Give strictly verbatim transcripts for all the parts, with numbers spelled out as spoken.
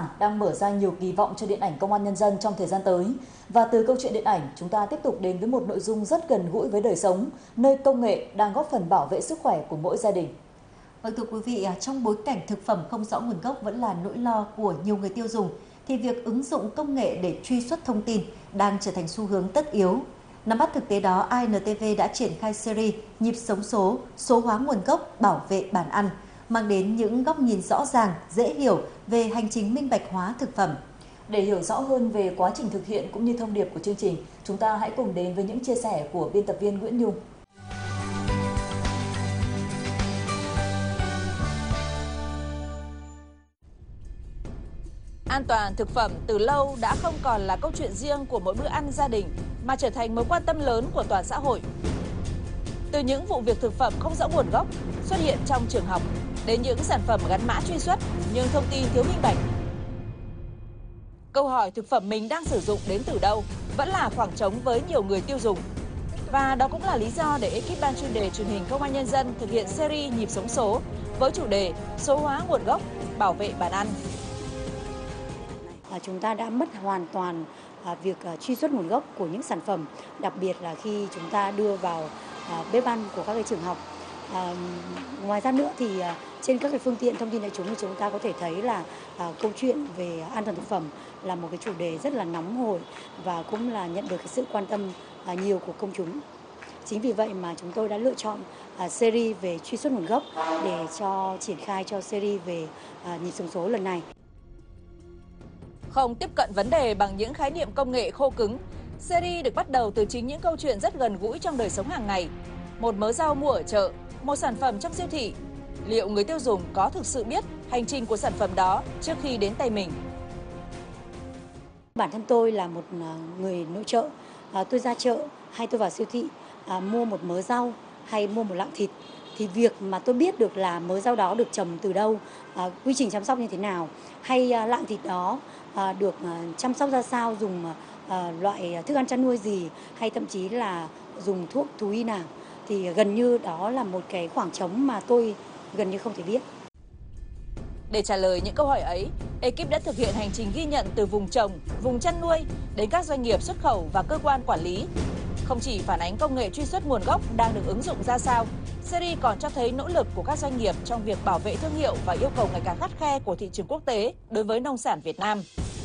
đang mở ra nhiều kỳ vọng cho điện ảnh Công an Nhân dân trong thời gian tới. Và từ câu chuyện điện ảnh, chúng ta tiếp tục đến với một nội dung rất gần gũi với đời sống, nơi công nghệ đang góp phần bảo vệ sức khỏe của mỗi gia đình. Vâng, thưa quý vị, trong bối cảnh thực phẩm không rõ nguồn gốc vẫn là nỗi lo của nhiều người tiêu dùng, thì việc ứng dụng công nghệ để truy xuất thông tin đang trở thành xu hướng tất yếu. Nắm bắt thực tế đó, i en tê vê đã triển khai series Nhịp sống số, số hóa nguồn gốc, bảo vệ bản ăn, mang đến những góc nhìn rõ ràng, dễ hiểu về hành trình minh bạch hóa thực phẩm. Để hiểu rõ hơn về quá trình thực hiện cũng như thông điệp của chương trình, chúng ta hãy cùng đến với những chia sẻ của biên tập viên Nguyễn Nhung. An toàn thực phẩm từ lâu đã không còn là câu chuyện riêng của mỗi bữa ăn gia đình, mà trở thành mối quan tâm lớn của toàn xã hội. Từ những vụ việc thực phẩm không rõ nguồn gốc xuất hiện trong trường học, đến những sản phẩm gắn mã truy xuất nhưng thông tin thiếu minh bạch. Câu hỏi thực phẩm mình đang sử dụng đến từ đâu vẫn là khoảng trống với nhiều người tiêu dùng. Và đó cũng là lý do để ekip ban chuyên đề truyền hình Công an Nhân dân thực hiện series Nhịp sống số với chủ đề số hóa nguồn gốc, bảo vệ bản ăn. Chúng ta đã mất hoàn toàn việc truy xuất nguồn gốc của những sản phẩm, đặc biệt là khi chúng ta đưa vào bếp ăn của các cái trường học. À, ngoài ra nữa thì trên các cái phương tiện thông tin đại chúng thì chúng ta có thể thấy là à, câu chuyện về an toàn thực phẩm là một cái chủ đề rất là nóng hổi và cũng là nhận được cái sự quan tâm à, nhiều của công chúng. Chính vì vậy mà chúng tôi đã lựa chọn à, series về truy xuất nguồn gốc để cho triển khai cho series về à, Nhịp sống số lần này. Không tiếp cận vấn đề bằng những khái niệm công nghệ khô cứng, series được bắt đầu từ chính những câu chuyện rất gần gũi trong đời sống hàng ngày. Một mớ rau mua ở chợ, một sản phẩm trong siêu thị. Liệu người tiêu dùng có thực sự biết hành trình của sản phẩm đó trước khi đến tay mình? Bản thân tôi là một người nội trợ, à, tôi ra chợ hay tôi vào siêu thị à, mua một mớ rau hay mua một lạng thịt, thì việc mà tôi biết được là mớ rau đó được trồng từ đâu, à, quy trình chăm sóc như thế nào, hay à, lạng thịt đó à, được à, chăm sóc ra sao, dùng à, loại thức ăn chăn nuôi gì, hay thậm chí là dùng thuốc thú y nào, thì gần như đó là một cái khoảng trống mà tôi gần như không thể biết. Để trả lời những câu hỏi ấy, ekip đã thực hiện hành trình ghi nhận từ vùng trồng, vùng chăn nuôi đến các doanh nghiệp xuất khẩu và cơ quan quản lý. Không chỉ phản ánh công nghệ truy xuất nguồn gốc đang được ứng dụng ra sao, series còn cho thấy nỗ lực của các doanh nghiệp trong việc bảo vệ thương hiệu và yêu cầu ngày càng khắt khe của thị trường quốc tế đối với nông sản Việt Nam.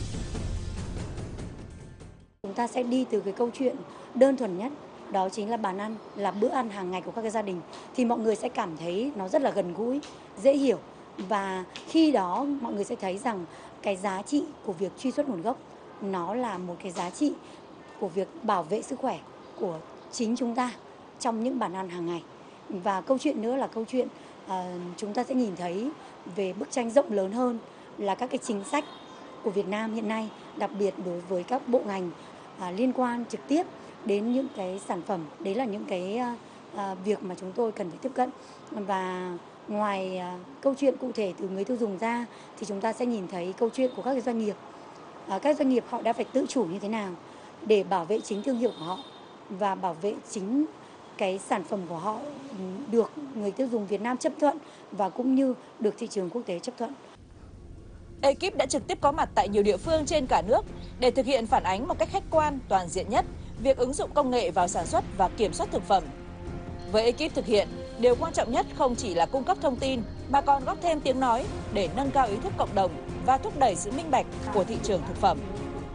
Chúng ta sẽ đi từ cái câu chuyện đơn thuần nhất, đó chính là bàn ăn, là bữa ăn hàng ngày của các cái gia đình, thì mọi người sẽ cảm thấy nó rất là gần gũi, dễ hiểu. Và khi đó mọi người sẽ thấy rằng cái giá trị của việc truy xuất nguồn gốc nó là một cái giá trị của việc bảo vệ sức khỏe của chính chúng ta trong những bàn ăn hàng ngày. Và câu chuyện nữa là câu chuyện à, chúng ta sẽ nhìn thấy về bức tranh rộng lớn hơn là các cái chính sách của Việt Nam hiện nay, đặc biệt đối với các bộ ngành à, liên quan trực tiếp đến những cái sản phẩm. Đấy là những cái à, việc mà chúng tôi cần phải tiếp cận. Và ngoài à, câu chuyện cụ thể từ người tiêu dùng ra thì chúng ta sẽ nhìn thấy câu chuyện của các cái doanh nghiệp. À, các doanh nghiệp họ đã phải tự chủ như thế nào để bảo vệ chính thương hiệu của họ và bảo vệ chính cái sản phẩm của họ được người tiêu dùng Việt Nam chấp thuận và cũng như được thị trường quốc tế chấp thuận. Ekip đã trực tiếp có mặt tại nhiều địa phương trên cả nước để thực hiện phản ánh một cách khách quan, toàn diện nhất việc ứng dụng công nghệ vào sản xuất và kiểm soát thực phẩm. Với ekip thực hiện, điều quan trọng nhất không chỉ là cung cấp thông tin mà còn góp thêm tiếng nói để nâng cao ý thức cộng đồng và thúc đẩy sự minh bạch của thị trường thực phẩm.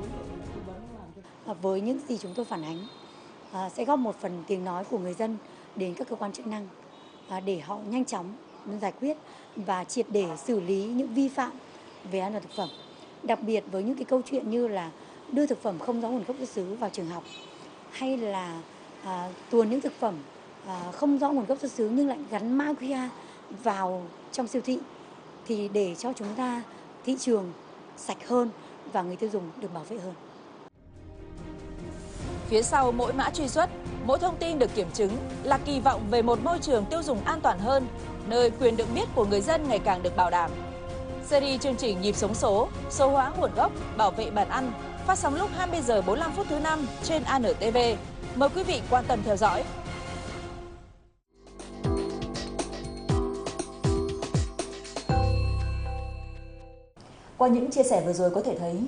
Với những gì chúng tôi phản ánh, sẽ góp một phần tiếng nói của người dân đến các cơ quan chức năng để họ nhanh chóng giải quyết và triệt để xử lý những vi phạm về an toàn thực phẩm. Đặc biệt với những cái câu chuyện như là đưa thực phẩm không rõ nguồn gốc xuất xứ vào trường học, hay là à, tuồn những thực phẩm à, không rõ nguồn gốc xuất xứ nhưng lại gắn mã quy rờ vào trong siêu thị, thì để cho chúng ta thị trường sạch hơn và người tiêu dùng được bảo vệ hơn. Phía sau mỗi mã truy xuất, mỗi thông tin được kiểm chứng là kỳ vọng về một môi trường tiêu dùng an toàn hơn, nơi quyền được biết của người dân ngày càng được bảo đảm. Series chương trình Nhịp sống số, số hóa nguồn gốc, bảo vệ bản ăn phát sóng lúc hai mươi giờ bốn mươi lăm phút thứ năm trên a en tê vê. Mời quý vị quan tâm theo dõi. Qua những chia sẻ vừa rồi có thể thấy